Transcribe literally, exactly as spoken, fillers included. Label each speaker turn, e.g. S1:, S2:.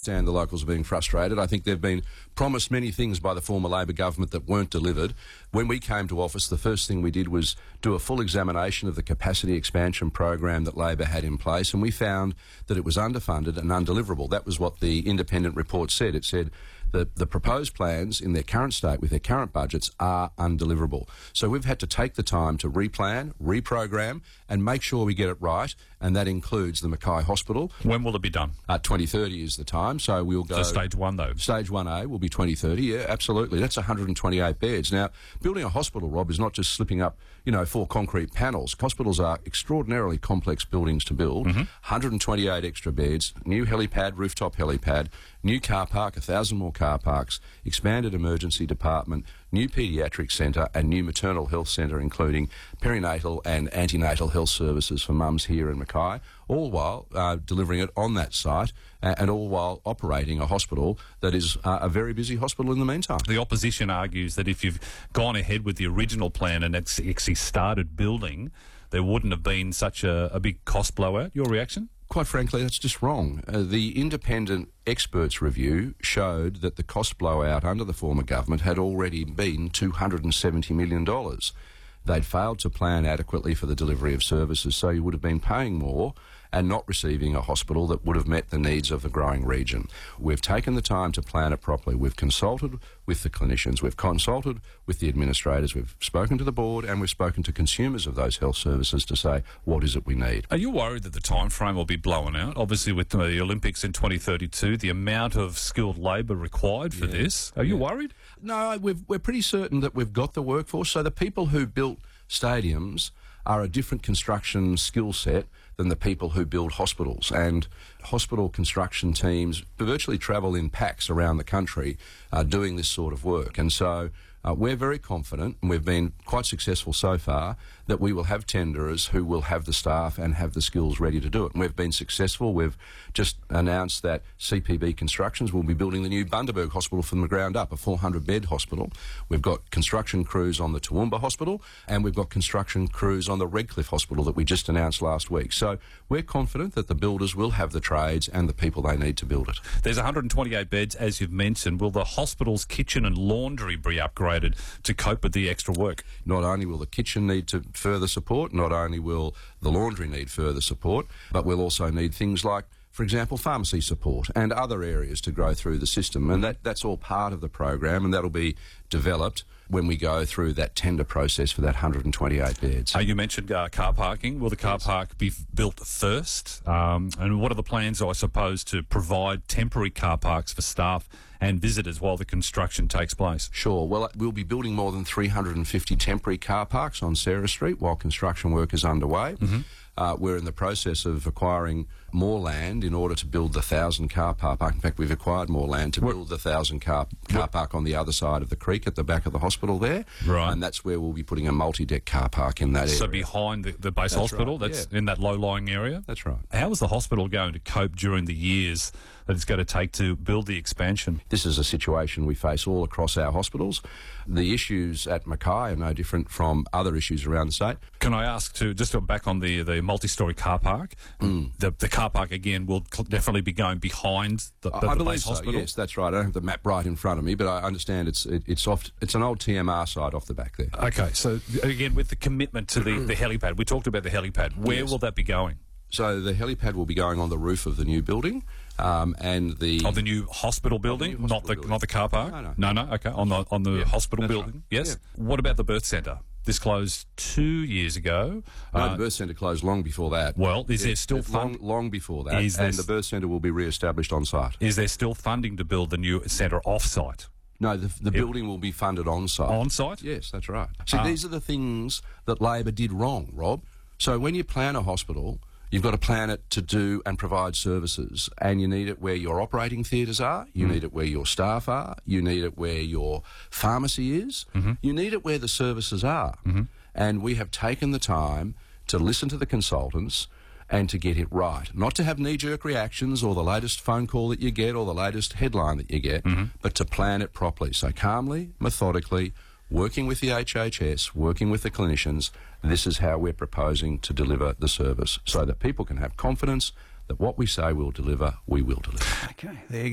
S1: understand the locals are being frustrated. I think they've been promised many things by the former Labor government that weren't delivered. When we came to office, the first thing we did was do a full examination of the capacity expansion program that Labor had in place, and we found that it was underfunded and undeliverable. That was what the independent report said. It said that the proposed plans in their current state with their current budgets are undeliverable. So we've had to take the time to replan, reprogram and make sure we get it right, and that includes the Mackay Hospital.
S2: When will it be done?
S1: Uh, twenty thirty is the time, so we'll go...
S2: So stage one, though? Stage
S1: one A will be twenty thirty, yeah, absolutely. That's one hundred twenty-eight beds. Now, building a hospital, Rob, is not just slipping up, you know, four concrete panels. Hospitals are extraordinarily complex buildings to build. Mm-hmm. one hundred twenty-eight extra beds, new helipad, rooftop helipad, new car park, one thousand more car parks, expanded emergency department, new paediatric centre and new maternal health centre, including perinatal and antenatal health services for mums here in Mackay, all while uh, delivering it on that site uh, and all while operating a hospital that is uh, a very busy hospital in the meantime.
S2: The opposition argues that if you've gone ahead with the original plan and actually started building, there wouldn't have been such a, a big cost blowout. Your reaction?
S1: Quite frankly, that's just wrong. Uh, the independent experts' review showed that the cost blowout under the former government had already been two hundred seventy million dollars. They'd failed to plan adequately for the delivery of services, so you would have been paying more and not receiving a hospital that would have met the needs of the growing region. We've taken the time to plan it properly. We've consulted with the clinicians, we've consulted with the administrators, we've spoken to the board and we've spoken to consumers of those health services to say, what is it we need?
S2: Are you worried that the time frame will be blown out? Obviously with the Olympics in twenty thirty-two, the amount of skilled labour required for yeah. this, are you yeah. worried?
S1: No, we've, we're pretty certain that we've got the workforce. So the people who built stadiums are a different construction skill set than the people who build hospitals. And hospital construction teams virtually travel in packs around the country uh, doing this sort of work. And so uh, we're very confident, and we've been quite successful so far, that we will have tenderers who will have the staff and have the skills ready to do it. And we've been successful. We've just announced that C P B Constructions will be building the new Bundaberg Hospital from the ground up, a four hundred bed hospital. We've got construction crews on the Toowoomba Hospital, and we've got construction crews on the Redcliffe Hospital that we just announced last week. So we're confident that the builders will have the trades and the people they need to build it.
S2: There's one hundred twenty-eight beds, as you've mentioned. Will the hospital's kitchen and laundry be upgraded to cope with the extra work?
S1: Not only will the kitchen need to further support, not only will the laundry need further support, but we'll also need things like, for example, pharmacy support and other areas to grow through the system. And that, that's all part of the program, and that'll be developed when we go through that tender process for that one hundred twenty-eight beds.
S2: Uh, you mentioned uh, car parking. Will the car yes. park be built first? Um, and what are the plans, I suppose, to provide temporary car parks for staff and visitors while the construction takes place?
S1: Sure. Well, we'll be building more than three hundred fifty temporary car parks on Sarah Street while construction work is underway. Mm-hmm. Uh, we're in the process of acquiring more land in order to build the one thousand car park. In fact, we've acquired more land to build the one thousand car, car park on the other side of the creek at the back of the hospital there.
S2: Right.
S1: And that's where we'll be putting a multi-deck car park in that area.
S2: So behind the, the base
S1: that's
S2: hospital,
S1: right.
S2: that's
S1: yeah.
S2: in that low-lying area?
S1: That's right.
S2: How is the hospital going to cope during the years that it's going to take to build the expansion?
S1: This is a situation we face all across our hospitals. The issues at Mackay are no different from other issues around the state.
S2: Can I ask to, just to back on the, the multi-storey car park, mm. the, the car park again will definitely be going behind the, the,
S1: I
S2: the
S1: believe
S2: base
S1: so,
S2: hospital?
S1: Yes, that's right. I don't have the map right in front of me, but I understand it's it, it's off. It's an old T M R site off the back there.
S2: Okay, so again, with the commitment to the, the helipad, we talked about the helipad. Where
S1: yes.
S2: will that be going?
S1: So the helipad will be going on the roof of the new building, um, and the
S2: of the new hospital building,
S1: the new hospital
S2: not the
S1: building.
S2: not the car park.
S1: No, no,
S2: no, no. Okay, on the on the
S1: yeah,
S2: hospital building.
S1: Right.
S2: Yes.
S1: Yeah.
S2: What about the birth centre? This closed two years ago.
S1: No,
S2: uh,
S1: the birth centre closed long before that.
S2: Well, is
S1: yeah,
S2: there still
S1: long,
S2: fund-
S1: long before that?
S2: Is
S1: and
S2: there...
S1: the birth centre will be re-established on site.
S2: Is there still funding to build the new centre off-site?
S1: No, the, the
S2: It,
S1: building will be funded on site.
S2: On site?
S1: Yes, that's right. See,
S2: uh,
S1: these are the things that Labor did wrong, Rob. So when you plan a hospital, you've got to plan it to do and provide services, and you need it where your operating theatres are, you mm. need it where your staff are, you need it where your pharmacy is, mm-hmm. you need it where the services are. Mm-hmm. And we have taken the time to listen to the consultants and to get it right. Not to have knee-jerk reactions or the latest phone call that you get or the latest headline that you get, mm-hmm. but to plan it properly. So calmly, methodically, working with the H H S, working with the clinicians, this is how we're proposing to deliver the service so that people can have confidence that what we say we'll deliver, we will deliver.
S3: Okay, there you go.